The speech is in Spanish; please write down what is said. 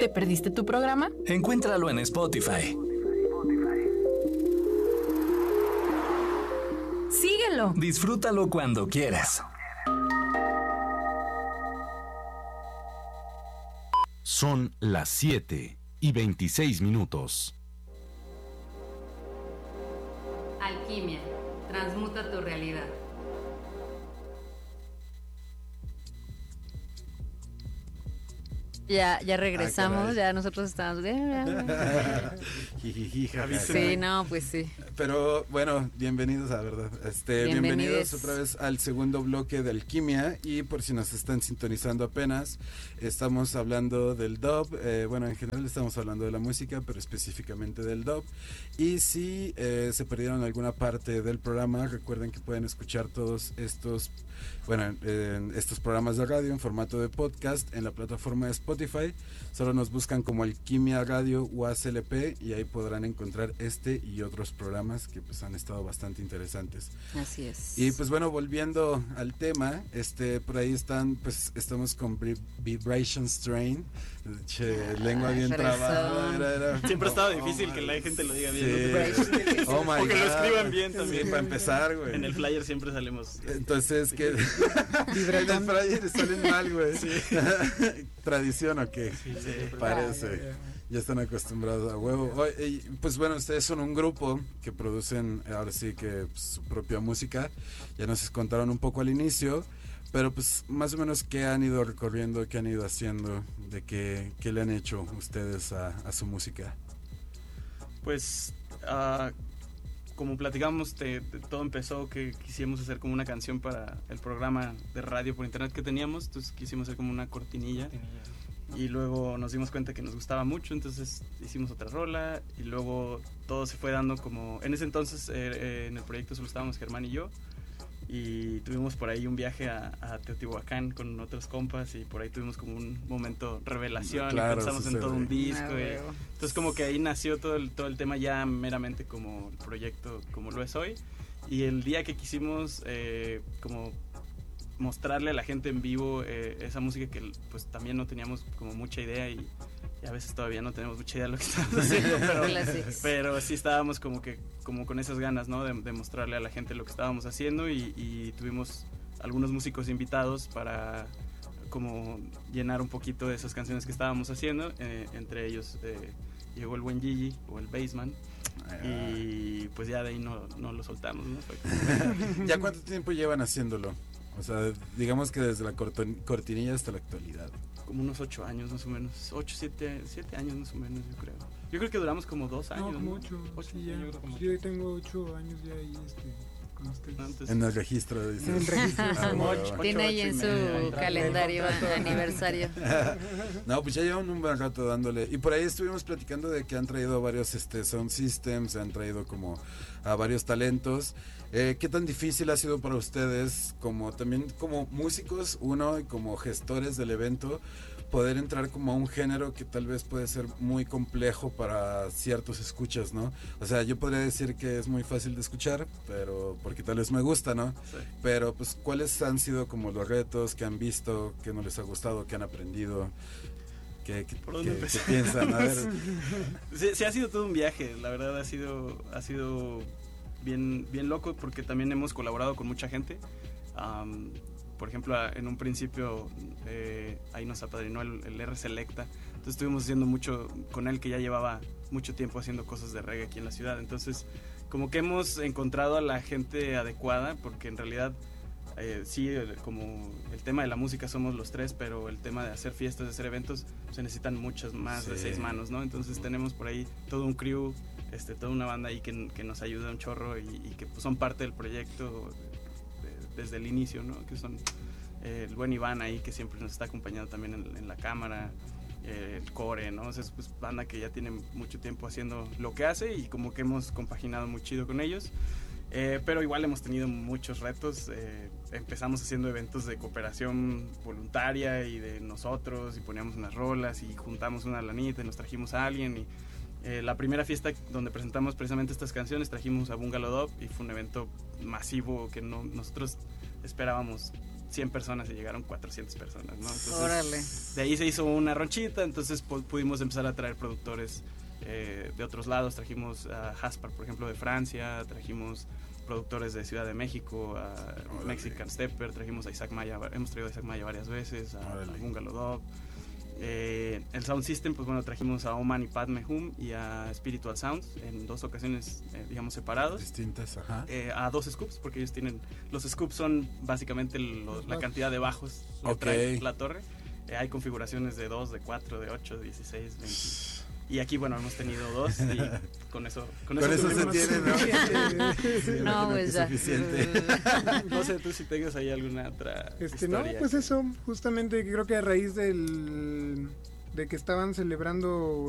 ¿Te perdiste tu programa? Encuéntralo en Spotify. Síguelo. Disfrútalo cuando quieras. Son las 7:26. Alquimia, transmuta tu realidad. Ya regresamos, ya nosotros estamos. Sí, no, pues sí. Pero bueno, bienvenidos a verdad. Bienvenidos otra vez al segundo bloque de Alquimia. Y por si nos están sintonizando apenas, estamos hablando del dub. Bueno, en general estamos hablando de la música, pero específicamente del dub. Y si se perdieron alguna parte del programa, recuerden que pueden escuchar todos estos programas de radio en formato de podcast en la plataforma de Spotify. Solo nos buscan como Alquimia Radio UASLP y ahí podrán encontrar este y otros programas que pues han estado bastante interesantes. Así es. Y pues bueno, volviendo al tema, por ahí estamos con Vibration Strain. Lengua bien trabada. Siempre ha estado difícil que la gente lo diga bien. Sí. ¿No? Oh my o que lo God. escriban bien también. Sí, para empezar, güey. En el flyer siempre salimos. Entonces, que en el flyer salen mal, güey. Sí. ¿Tradición o qué? Sí, parece. Ya están acostumbrados a huevo. Pues bueno, ustedes son un grupo que producen ahora sí que su propia música. Ya nos contaron un poco al inicio, pero pues más o menos qué han ido recorriendo, qué han ido haciendo, de qué le han hecho ustedes a su música. Pues como platicamos, todo empezó que quisimos hacer como una canción para el programa de radio por internet que teníamos, entonces quisimos hacer como una cortinilla. Y luego nos dimos cuenta que nos gustaba mucho, entonces hicimos otra rola y luego todo se fue dando como... En ese entonces en el proyecto solo estábamos Germán y yo y tuvimos por ahí un viaje a Teotihuacán con otros compas y por ahí tuvimos como un momento revelación, claro, y pensamos en todo un disco. Entonces como que ahí nació todo el tema ya meramente como el proyecto como lo es hoy. Y el día que quisimos como mostrarle a la gente en vivo esa música que pues también no teníamos como mucha idea y a veces todavía no tenemos mucha idea de lo que estamos haciendo, pero sí estábamos como con esas ganas, ¿no? de mostrarle a la gente lo que estábamos haciendo y tuvimos algunos músicos invitados para como llenar un poquito de esas canciones que estábamos haciendo, entre ellos llegó el buen Gigi o el Bassman. Y pues ya de ahí no lo soltamos, ¿no? ¿Ya cuánto tiempo llevan haciéndolo? O sea, digamos que desde la cortinilla hasta la actualidad. Como unos 8 años más o menos. 7 años más o menos, yo creo. Yo creo que duramos como 2 años. No, como 8. Sí, ya. Yo tengo 8 años ya ahí con ustedes. Entonces, en el registro, dice. En el registro. Tiene ahí en su calendario aniversario. No, pues ya llevan un buen rato dándole. Y por ahí estuvimos platicando de que han traído varios sound systems, han traído como a varios talentos. ¿Qué tan difícil ha sido para ustedes, también como músicos, y como gestores del evento, poder entrar como a un género que tal vez puede ser muy complejo para ciertos escuchas, ¿no? O sea, yo podría decir que es muy fácil de escuchar, pero porque tal vez me gusta, ¿no? Sí. Pero pues, ¿cuáles han sido como los retos que han visto, que no les ha gustado, que han aprendido? ¿Qué piensan? A ver. Sí, ha sido todo un viaje, la verdad ha sido bien loco porque también hemos colaborado con mucha gente. Por ejemplo, en un principio ahí nos apadrinó el R Selecta, entonces estuvimos haciendo mucho con él, que ya llevaba mucho tiempo haciendo cosas de reggae aquí en la ciudad, entonces como que hemos encontrado a la gente adecuada, porque en realidad sí, como el tema de la música somos los tres, pero el tema de hacer fiestas, de hacer eventos, se necesitan muchas más de 6 manos, ¿no? Entonces tenemos por ahí todo un crew, toda una banda ahí que nos ayuda un chorro y que pues, son parte del proyecto desde el inicio, ¿no? Que son el buen Iván ahí, que siempre nos está acompañando también en la cámara, el Core, ¿no? O sea, es pues banda que ya tiene mucho tiempo haciendo lo que hace y como que hemos compaginado muy chido con ellos. Pero igual hemos tenido muchos retos. Empezamos haciendo eventos de cooperación voluntaria y de nosotros, y poníamos unas rolas y juntamos una lanita y nos trajimos a alguien. Y la primera fiesta donde presentamos precisamente estas canciones, trajimos a Bungalow Dub y fue un evento masivo que nosotros esperábamos 100 personas y llegaron 400 personas, ¿no? Entonces, Órale. de ahí se hizo una ronchita, entonces pudimos empezar a traer productores de otros lados. Trajimos a Haspar, por ejemplo, de Francia, trajimos productores de Ciudad de México, a Mexican Stepper, trajimos a Isaac Maya, hemos traído a Isaac Maya varias veces, a Bungalow Dog. El Sound System, pues bueno, trajimos a Oman y Padme Hum y a Spiritual Sounds en 2 ocasiones, digamos, separados. Distintas, ajá. A 2 scoops, porque ellos tienen, los scoops son básicamente la cantidad de bajos que trae la torre. Hay configuraciones de 2, de 4, de 8, de 16, 20. Y aquí, bueno, hemos tenido 2 y con eso se tiene, ¿no? Sí, No, pues ya. suficiente. No sé, tú si tengas ahí alguna otra No, historia. pues eso, justamente creo que a raíz de que estaban celebrando